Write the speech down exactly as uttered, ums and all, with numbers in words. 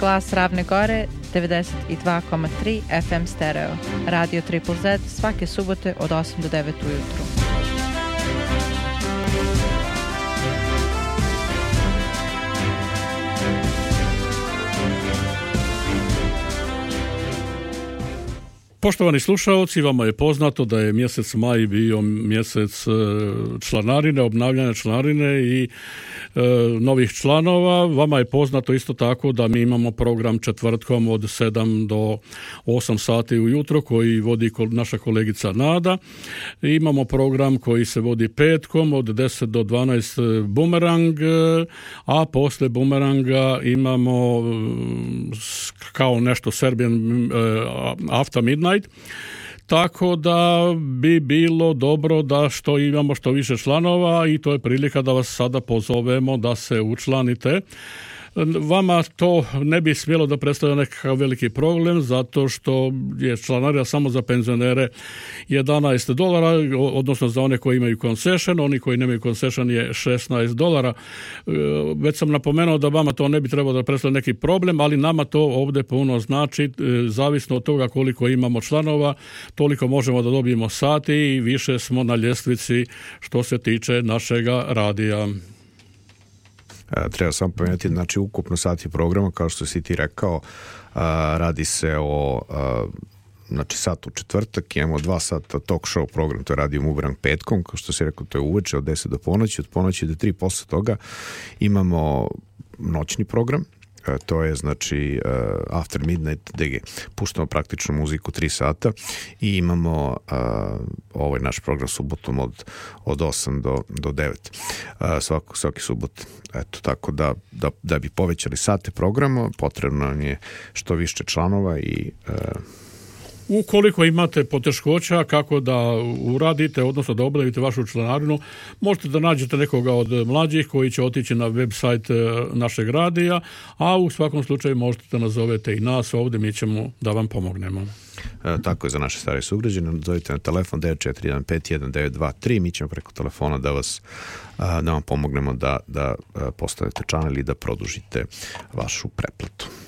Glas Ravne Gore, devedeset dva zarez tri F M stereo. Radio Triple Z svake subote od osam do devet ujutru. Poštovani slušalci, vama je poznato da je mjesec maj bio mjesec članarine, obnavljanja članarine i e, novih članova. Vama je poznato isto tako da mi imamo program četvrtkom od sedam do osam sati ujutro koji vodi naša kolegica Nada. Imamo program koji se vodi petkom od deset do dvanaest Bumerang, a posle Bumeranga imamo kao nešto Serbian After Midnight. Tako da bi bilo dobro da što imamo što više članova i to je prilika da vas sada pozovemo da se učlanite. Vama to ne bi smjelo da predstavlja nekakav veliki problem zato što je članarina samo za penzionere jedanaest dolara, odnosno za one koji imaju concession, oni koji nemaju concession je šesnaest dolara. Već sam napomenuo da vama to ne bi trebalo da predstavlja neki problem, ali nama to ovdje puno znači, zavisno od toga koliko imamo članova, toliko možemo da dobijemo sati i više smo na ljestvici što se tiče našega radija. Treba sam pomenuti, znači ukupno sati programa, kao što si ti rekao, radi se o znači sat u četvrtak, imamo dva sata talk show program, to je Radio Bumerang petkom, kao što si rekao, to je uveče od deset do ponoći, od ponoći do tri posle toga imamo noćni program, to je znači uh, After Midnight D G. Puštamo praktično muziku tri sata i imamo uh, ovaj naš program subotom od, od osam do, do devet. Uh, svaki, svaki subot. Eto, tako da, da, da bi povećali sate programa, potrebno nam je što više članova i uh, ukoliko imate poteškoća kako da uradite, odnosno da obavite vašu članarinu, možete da nađete nekoga od mlađih koji će otići na website našeg radija, a u svakom slučaju možete da nazovete i nas ovdje, mi ćemo da vam pomognemo. E, tako je za naše stare sugrađane, zovite na telefon devet četiri jedan pet jedan devet dva tri, mi ćemo preko telefona da vas da vam pomognemo da, da postanete član ili da produžite vašu pretplatu.